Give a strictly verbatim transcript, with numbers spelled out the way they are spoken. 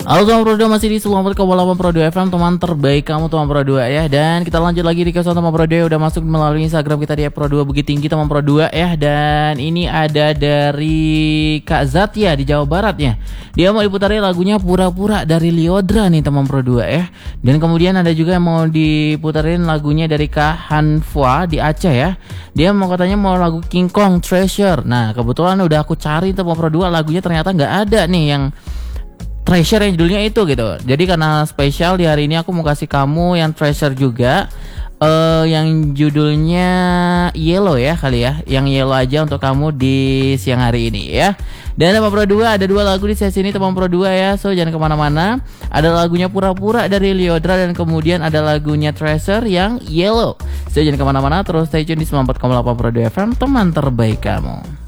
Halo teman Pro dua, masih di seratus empat koma delapan Pro dua F M, teman terbaik kamu teman Pro dua ya. Dan kita lanjut lagi di requestan teman Pro dua udah masuk melalui Instagram kita di Pro dua Bukit Tinggi teman Pro dua ya. Dan ini ada dari Kak Zat ya di Jawa Barat ya. Dia mau diputarin lagunya Pura-Pura dari Lyodra nih teman Pro dua ya. Dan kemudian ada juga yang mau diputarin lagunya dari Kak Hanfwa di Aceh ya. Dia mau katanya mau lagu King Kong Treasure. Nah kebetulan udah aku cari teman Pro dua, lagunya ternyata nggak ada nih yang Treasure yang judulnya itu gitu. Jadi karena spesial di hari ini aku mau kasih kamu yang Treasure juga, uh, yang judulnya Yellow ya kali ya. Yang Yellow aja untuk kamu di siang hari ini ya. Dan teman Pro dua ada dua lagu di sesi ini teman Pro dua ya. So jangan kemana-mana. Ada lagunya Pura-Pura dari Lyodra dan kemudian ada lagunya Treasure yang Yellow. So jangan kemana-mana, terus stay tune di sembilan puluh empat koma delapan Pro dua F M, teman terbaik kamu.